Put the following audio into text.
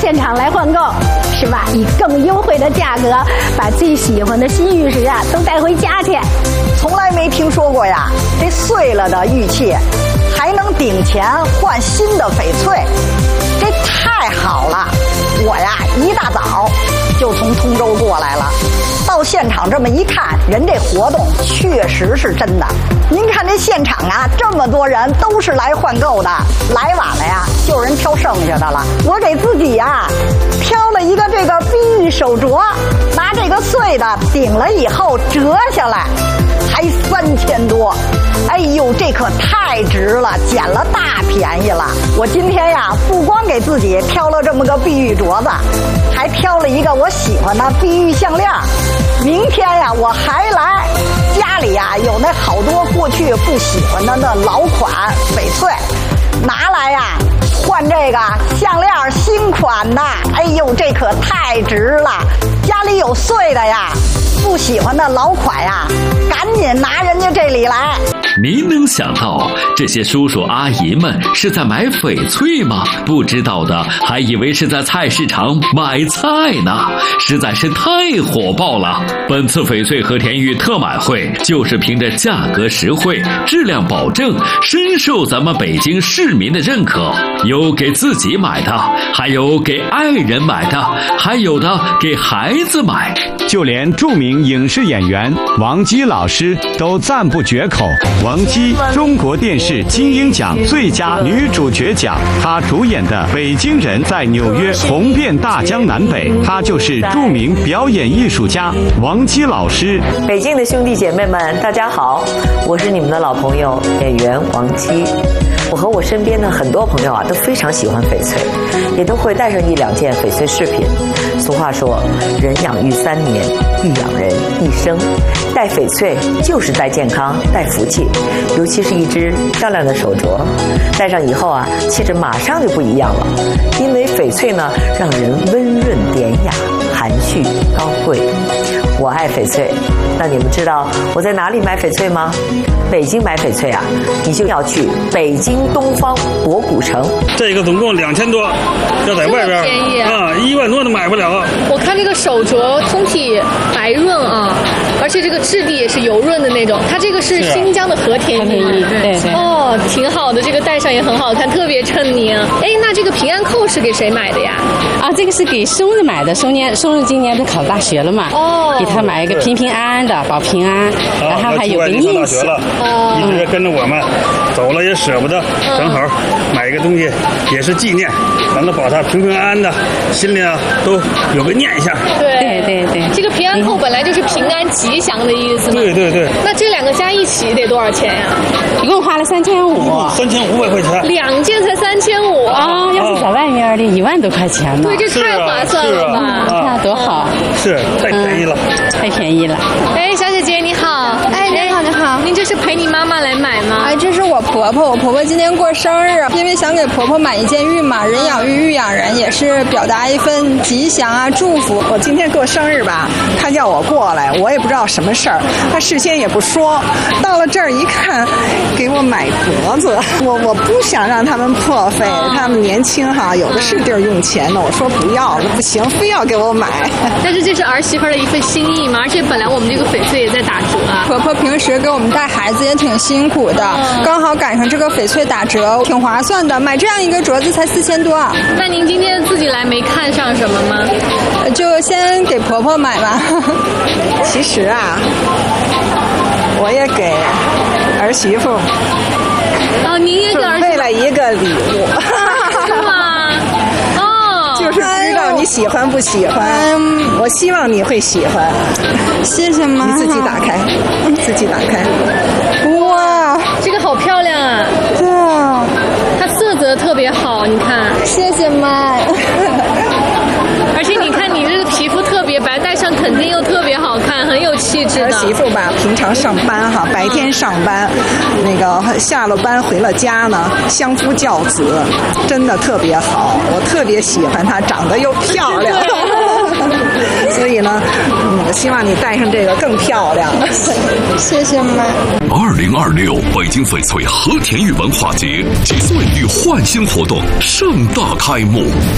现场来换购，是吧？以更优惠的价格把最喜欢的新玉石啊都带回家去。 从来没听说过呀，这碎了的玉器还能顶钱换新的翡翠，这太好了！我呀一大早就从通州过来了，到现场这么一看，人这活动确实是真的。您看这现场啊，这么多人都是来换购的，来晚了呀，就人挑剩下的了。我给自己呀挑了一个这个碧玉手镯，拿这个碎的顶了以后折下来，还3000多。哎呦，这可太值了，捡了大便宜了。我今天呀，不光给自己挑了这么个碧玉镯子，还挑了一个我喜欢的碧玉项链。明天呀，我还来，家里呀有那好多过去不喜欢的那老款翡翠，拿来呀换这个项链新款的。哎呦，这可太值了！家里有碎的呀，不喜欢的老款呀，赶紧拿人家这里来。 您能想到这些叔叔阿姨们是在买翡翠吗？不知道的还以为是在菜市场买菜呢，实在是太火爆了。本次翡翠和田玉特买会就是凭着价格实惠、质量保证，深受咱们北京市民的认可。有给自己买的，还有给爱人买的，还有的给孩子买。 就连著名影视演员王姬老师都赞不绝口。王姬，中国电视金鹰奖最佳女主角奖，她主演的《北京人》在纽约红遍大江南北。她就是著名表演艺术家王姬老师。 北京的兄弟姐妹们，大家好，我是你们的老朋友演员王姬。我和我身边的很多朋友啊，都非常喜欢翡翠，也都会带上1、2件翡翠饰品。俗话说，人养玉3年，玉养人1生。戴翡翠就是带健康、带福气，尤其是一只漂亮的手镯，戴上以后啊，气质马上就不一样了。因为翡翠呢，让人温润典雅、含蓄高贵。我爱翡翠，那你们知道我在哪里买翡翠吗？北京买翡翠啊，你就要去北京东方博古城。 这个总共2000多，要在外边便宜啊，1万多都买不了。 我看这个手镯通体白润啊，而且这个质地也是油润的那种。它这个是新疆的和田玉， 对。 哦，挺好的，这个戴上也很好看，特别衬您。哎，那这个平安扣是给谁买的呀？ 啊，这个是给孙子买的，孙子今年都考大学了嘛。 哦， 给他买一个平平安安的，保平安，然后还有个印记。 一直跟着我们走了也舍不得，正好买一个东西也是纪念，完了保他平平安安的，心里啊都有个念一下。 对，这个平安扣本来就是平安吉祥的意思嘛。 对。 那这2个加一起得多少钱呀？ 一共花了 3500块钱。 2件才3500 啊！要是在外面的1万多块钱呢。 对，这太划算了吧？ 那多好。 是太便宜了， 太便宜了。 哎，小姐姐你好。 哎，你好。 您这是陪你妈妈来买吗？ 哎，这是我婆婆，我婆婆今天过生日，因为想给婆婆买一件玉嘛，人养玉，玉养人，也是表达一份吉祥啊，祝福。 我今天过生日吧，她叫我过来，我也不知道什么事儿，她事先也不说，到了这儿一看，给我买镯子，我不想让他们破费，他们年轻哈，有的是地儿用钱的，我说不要了，不行，非要给我买。 但是这是儿媳妇的一份心意嘛，而且本来我们这个翡翠也在打折啊。 婆婆平时给我们带孩子也挺辛苦的，刚好赶上这个翡翠打折，挺划算的。买这样一个镯子才4000多。 那您今天自己来没看上什么吗？ 就先给婆婆买吧。 其实啊，我也给儿媳妇您也给儿媳妇准备了一个礼物。 是吗？哦， 就是不知道你喜欢不喜欢，我希望你会喜欢。 谢谢妈。 你自己打开，自己打开。 哇， 这个好漂亮啊！ 对啊， 它色泽特别好，你看。 谢谢妈。 而且你看你这个皮肤特别白，戴上肯定又特别好看，很有气质的。 儿媳妇吧，平常上班哈，白天上班，那个下了班回了家呢，相夫教子，真的特别好，我特别喜欢她，长得又漂亮。所以呢，我希望你戴上这个更漂亮。 谢谢妈。 2026北京翡翠和田玉文化节及岁玉焕新活动盛大开幕。